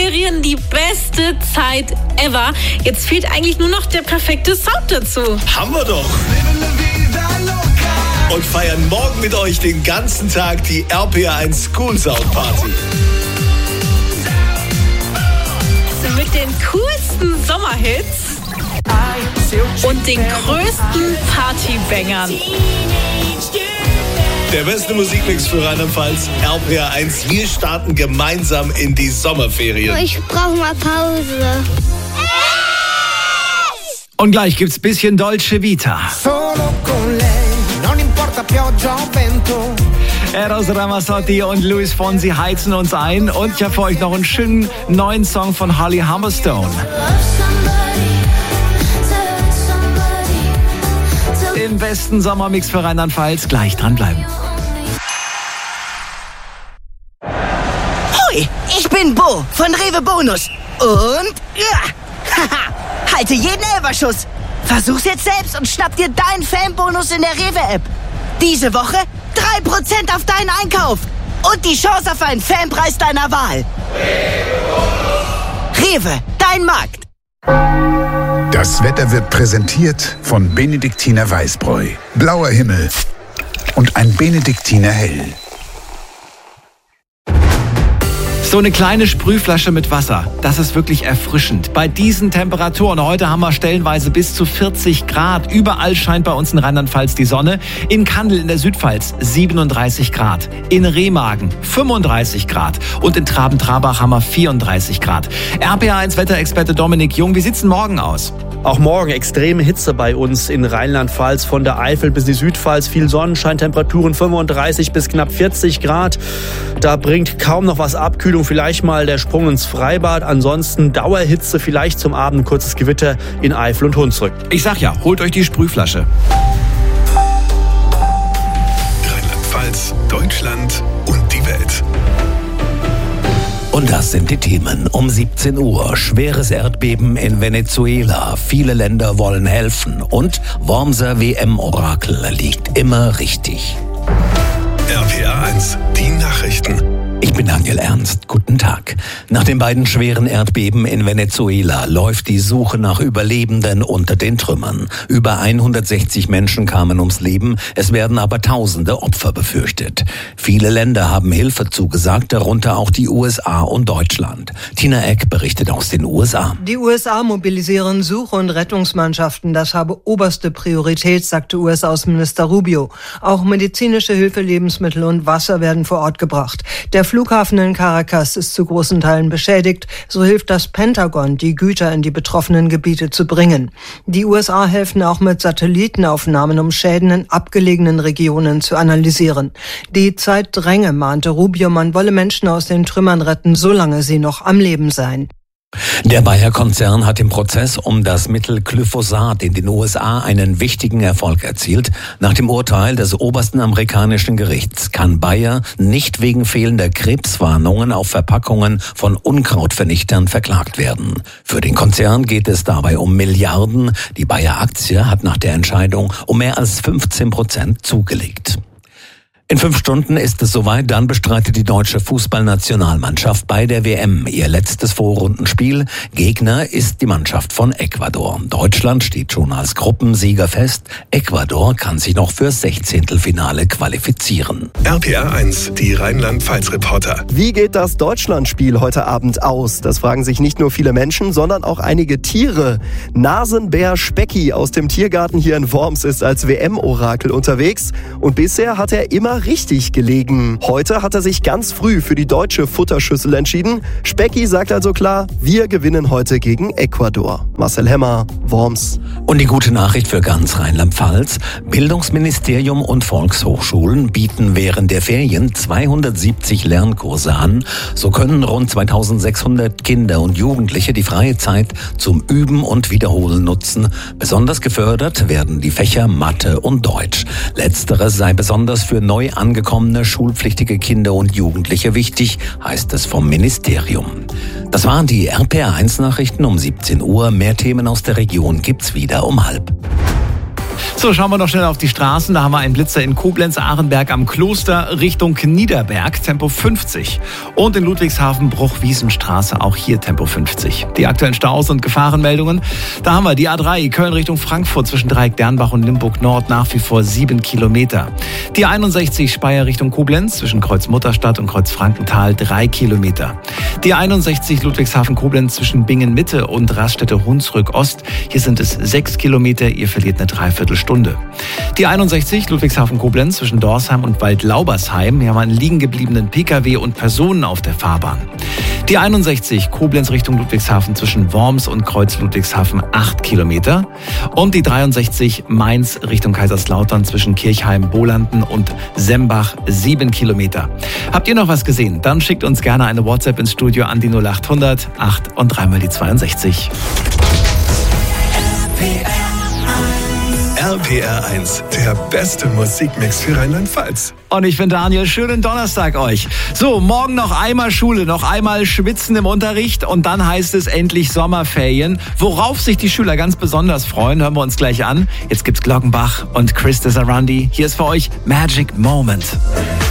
Sommerferien die beste Zeit ever. Jetzt fehlt eigentlich nur noch der perfekte Sound dazu. Haben wir doch! Und feiern morgen mit euch den ganzen Tag die RPA1 School Sound Party. Mit den coolsten Sommerhits und den größten Partybangern. Der beste Musikmix für Rheinland-Pfalz, RPA1. Wir starten gemeinsam in die Sommerferien. Ich brauche mal Pause. Und gleich gibt's bisschen Dolce Vita. Eros Ramazzotti und Luis Fonsi heizen uns ein. Und ich habe für euch noch einen schönen neuen Song von Holly Humberstone. Den besten Sommermix für Rheinland-Pfalz. Gleich dranbleiben. Hoi, ich bin Bo von Rewe Bonus. Und ja, halte jeden Elferschuss. Versuch's jetzt selbst und schnapp dir deinen Fanbonus in der Rewe-App. Diese Woche 3% auf deinen Einkauf und die Chance auf einen Fanpreis deiner Wahl. Rewe, dein Markt. Das Wetter wird präsentiert von Benediktiner Weißbräu. Blauer Himmel und ein Benediktiner Hell. So eine kleine Sprühflasche mit Wasser, das ist wirklich erfrischend. Bei diesen Temperaturen, heute haben wir stellenweise bis zu 40 Grad. Überall scheint bei uns in Rheinland-Pfalz die Sonne. In Kandel in der Südpfalz 37 Grad. In Remagen 35 Grad. Und in Traben-Trabach haben wir 34 Grad. RPA1 Wetterexperte Dominik Jung, wie sieht's denn morgen aus? Auch morgen extreme Hitze bei uns in Rheinland-Pfalz, von der Eifel bis die Südpfalz. Viel Sonnenschein, Temperaturen 35 bis knapp 40 Grad. Da bringt kaum noch was Abkühlung, vielleicht mal der Sprung ins Freibad. Ansonsten Dauerhitze, vielleicht zum Abend kurzes Gewitter in Eifel und Hunsrück. Ich sag ja, holt euch die Sprühflasche. Rheinland-Pfalz, Deutschland und die Welt. Und das sind die Themen. Um 17 Uhr. Schweres Erdbeben in Venezuela. Viele Länder wollen helfen. Und Wormser WM-Orakel liegt immer richtig. RPA1, die Nachrichten. Ich bin Daniel Ernst. Guten Tag. Nach den beiden schweren Erdbeben in Venezuela läuft die Suche nach Überlebenden unter den Trümmern. Über 160 Menschen kamen ums Leben. Es werden aber tausende Opfer befürchtet. Viele Länder haben Hilfe zugesagt, darunter auch die USA und Deutschland. Tina Eck berichtet aus den USA. Die USA mobilisieren Such- und Rettungsmannschaften. Das habe oberste Priorität, sagte US-Außenminister Rubio. Auch medizinische Hilfe, Lebensmittel und Wasser werden vor Ort gebracht. Der Flughafen in Caracas ist zu großen Teilen beschädigt. So hilft das Pentagon, die Güter in die betroffenen Gebiete zu bringen. Die USA helfen auch mit Satellitenaufnahmen, um Schäden in abgelegenen Regionen zu analysieren. Die Zeit dränge, mahnte Rubio, man wolle Menschen aus den Trümmern retten, solange sie noch am Leben seien. Der Bayer-Konzern hat im Prozess um das Mittel Glyphosat in den USA einen wichtigen Erfolg erzielt. Nach dem Urteil des obersten amerikanischen Gerichts kann Bayer nicht wegen fehlender Krebswarnungen auf Verpackungen von Unkrautvernichtern verklagt werden. Für den Konzern geht es dabei um Milliarden. Die Bayer-Aktie hat nach der Entscheidung um mehr als 15% zugelegt. In 5 Stunden ist es soweit, dann bestreitet die deutsche Fußballnationalmannschaft bei der WM ihr letztes Vorrundenspiel. Gegner ist die Mannschaft von Ecuador. Deutschland steht schon als Gruppensieger fest. Ecuador kann sich noch fürs 16. qualifizieren. RPA1, die Rheinland-Pfalz-Reporter. Wie geht das Deutschlandspiel heute Abend aus? Das fragen sich nicht nur viele Menschen, sondern auch einige Tiere. Nasenbär Specki aus dem Tiergarten hier in Worms ist als WM-Orakel unterwegs und bisher hat er immer richtig gelegen. Heute hat er sich ganz früh für die deutsche Futterschüssel entschieden. Specki sagt also klar, wir gewinnen heute gegen Ecuador. Marcel Hemmer, Worms. Und die gute Nachricht für ganz Rheinland-Pfalz. Bildungsministerium und Volkshochschulen bieten während der Ferien 270 Lernkurse an. So können rund 2600 Kinder und Jugendliche die freie Zeit zum Üben und Wiederholen nutzen. Besonders gefördert werden die Fächer Mathe und Deutsch. Letzteres sei besonders für neu angekommene schulpflichtige Kinder und Jugendliche wichtig, heißt es vom Ministerium. Das waren die RPA1 Nachrichten um 17 Uhr. Mehr Themen aus der Region gibt's wieder um 12:30. So, schauen wir noch schnell auf die Straßen. Da haben wir einen Blitzer in Koblenz-Ahrenberg am Kloster Richtung Niederberg, Tempo 50. Und in Ludwigshafen Bruch-Wiesenstraße, auch hier Tempo 50. Die aktuellen Staus und Gefahrenmeldungen. Da haben wir die A3 Köln Richtung Frankfurt zwischen Dreieck-Dernbach und Limburg-Nord nach wie vor 7 Kilometer. Die 61 Speyer Richtung Koblenz zwischen Kreuz-Mutterstadt und Kreuz-Frankenthal 3 Kilometer. Die 61 Ludwigshafen-Koblenz zwischen Bingen-Mitte und Raststätte-Hunsrück-Ost. Hier sind es 6 Kilometer, ihr verliert eine Dreiviertelstunde. Die 61 Ludwigshafen-Koblenz zwischen Dorsheim und Waldlaubersheim. Hier haben wir einen liegen gebliebenen Pkw und Personen auf der Fahrbahn. Die 61 Koblenz Richtung Ludwigshafen zwischen Worms und Kreuz Ludwigshafen 8 Kilometer. Und die 63 Mainz Richtung Kaiserslautern zwischen Kirchheim, Bolanden und Sembach 7 Kilometer. Habt ihr noch was gesehen? Dann schickt uns gerne eine WhatsApp ins Studio an die 0800 8 und dreimal die 62. RPR 1, der beste Musikmix für Rheinland-Pfalz. Und ich bin Daniel, schönen Donnerstag euch. So, morgen noch einmal Schule, noch einmal schwitzen im Unterricht und dann heißt es endlich Sommerferien. Worauf sich die Schüler ganz besonders freuen, hören wir uns gleich an. Jetzt gibt's Glockenbach und Chris Desarandi. Hier ist für euch Magic Moment.